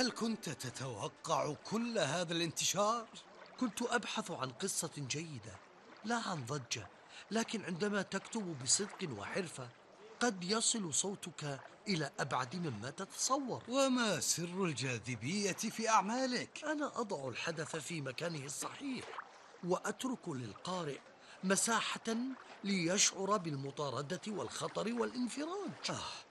هل كنت تتوقع كل هذا الانتشار؟ كنت أبحث عن قصة جيدة، لا عن ضجة، لكن عندما تكتب بصدق وحرفة قد يصل صوتك إلى أبعد مما تتصور. وما سر الجاذبية في أعمالك؟ أنا أضع الحدث في مكانه الصحيح، وأترك للقارئ مساحة ليشعر بالمطاردة والخطر والانفراج.